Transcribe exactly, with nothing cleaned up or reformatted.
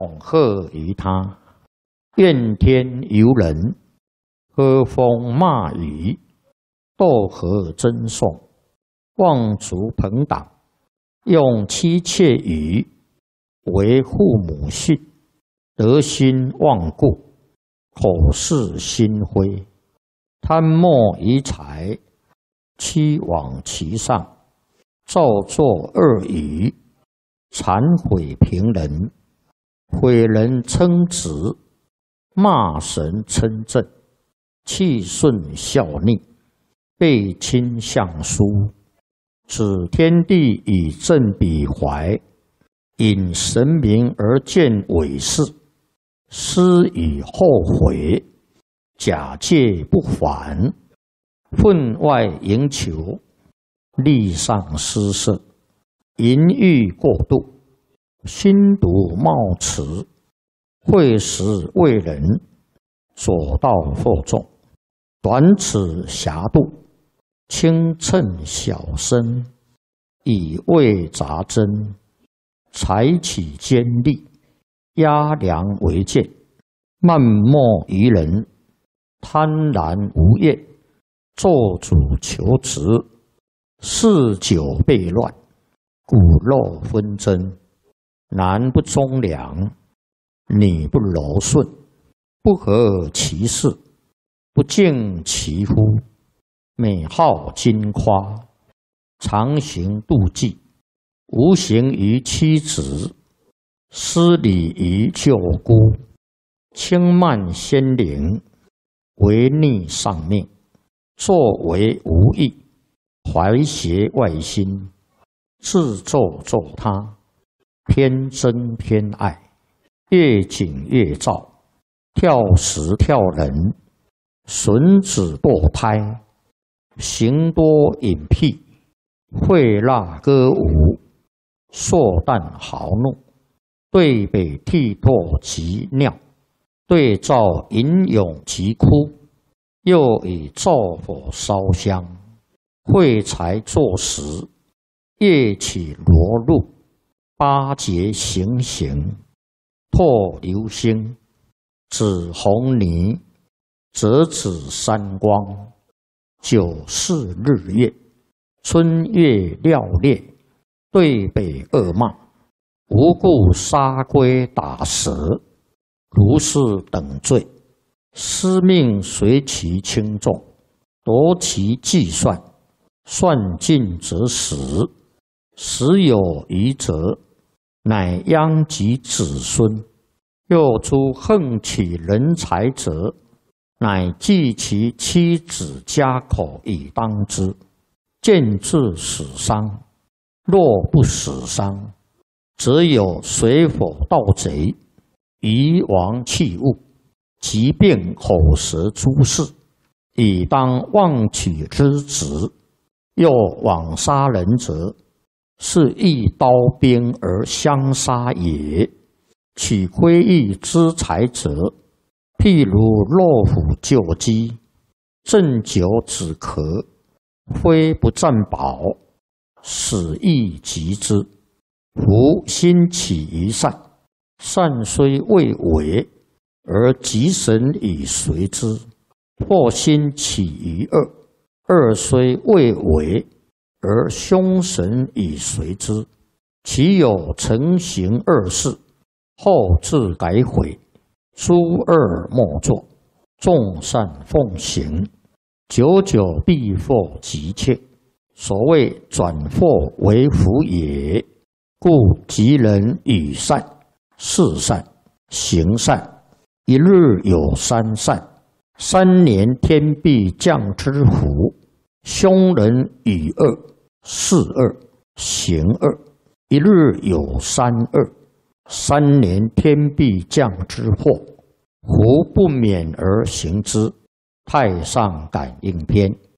恐吓于他，怨天尤人，喝风骂雨，斗和争讼，妄族朋党，用妻妾语为父母训，得心忘故，口是心非，贪墨于财，欺罔其上，造作恶语，谄毁平人，毁人称直，骂神称正，气顺效逆，背亲相疏，指天地以正彼怀，引神明而见伪事，施以后悔，假借不还，分外营求，力上失色，淫欲过度，心毒冒迟，会时为人，左道惑众，短尺狭度，轻称小身，以为杂针，采取尖利，压梁为剑，漫莫于人，贪婪无厌，做主求职，嗜酒悖乱，骨肉纷争，男不忠良，女不柔顺，不合其事，不敬其夫，美好矜夸，常行妒忌，无形于妻子，失礼于舅姑，轻慢先灵，违逆上命，作为无益，怀邪外心，自作作他，偏憎偏爱，越紧越躁，跳时跳人，损子堕胎，行多隐僻，会蜡歌舞，硕旦豪怒，对北涕唾及尿，对照吟咏及哭，又以灶火烧香，会财作食，夜起罗露，八节行刑，唾流星，指红泥，折指三光，九四日月，春月料烈，对北恶骂，无故杀龟打蛇，如是等罪，司命随其轻重，夺其计算，算尽则死，死有余则，乃殃及子孙。又诸横取人财者，乃计其妻子家口以当之，见至死伤。若不死伤，则有水火盗贼，夷王器物，疾病口舌诸事，以当妄取之职。又枉杀人者，是一刀兵而相杀也。取窥益之财者，譬如落虎救鸡，鸩酒止咳，非不占宝，死亦及之。夫心起于善，善虽未为，而吉神以随之；或心起于恶，恶虽未为，而凶神以随之。其有成行恶事，后自改悔，诸恶莫作，众善奉行，久久必获吉切。所谓转祸为福也。故吉人语善、事善、行善，一日有三善，三年天必降之福。凶人语恶、事恶、行恶，一日有三恶，三年天必降之祸。胡不免而行之。太上感应篇。